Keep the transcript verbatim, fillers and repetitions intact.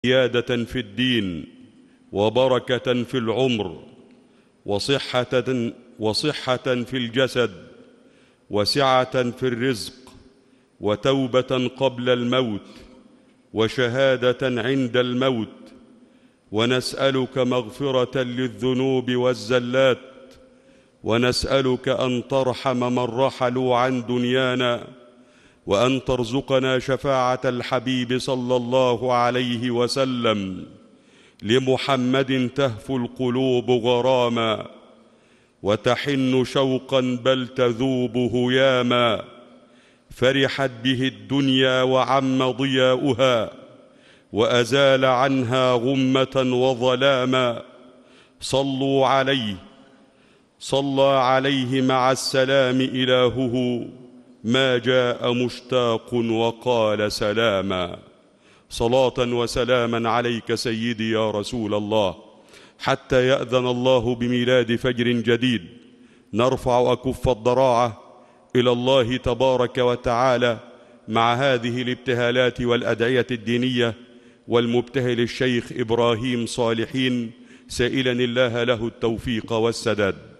زيادة في الدين وبركة في العمر وصحة, وصحة في الجسد وسعة في الرزق وتوبة قبل الموت وشهادة عند الموت. ونسألك مغفرة للذنوب والزلات، ونسألك أن ترحم من رحلوا عن دنيانا، وأن ترزقنا شفاعة الحبيب صلى الله عليه وسلم. لمحمد تهفو القلوب غراما وتحن شوقا بل تذوب هياما، فرحت به الدنيا وعم ضياؤها وأزال عنها غمة وظلاما. صلوا عليه، صلى عليه مع السلام إلهه، ما جاء مشتاق وقال سلاما. صلاة وسلاما عليك سيدي يا رسول الله، حتى يأذن الله بميلاد فجر جديد نرفع أكف الضراعة إلى الله تبارك وتعالى مع هذه الابتهالات والأدعية الدينية، والمبتهل الشيخ إبراهيم صالحين سائلا الله له التوفيق والسداد.